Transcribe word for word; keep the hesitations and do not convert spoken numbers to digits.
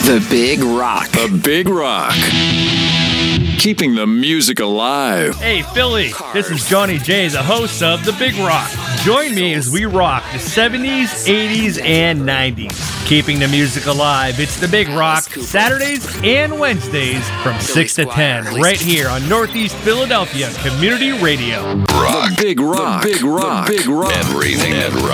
The Big Rock. The Big Rock. Keeping the music alive. Hey, Philly, this is Johnny J, the host of The Big Rock. Join me as we rock the seventies, eighties, and nineties. Keeping the music alive, it's The Big Rock, Saturdays and Wednesdays from six to ten, right here on Northeast Philadelphia Community Radio. Rock. The Big Rock. The Big Rock. The Big Rock. Everything that rocks.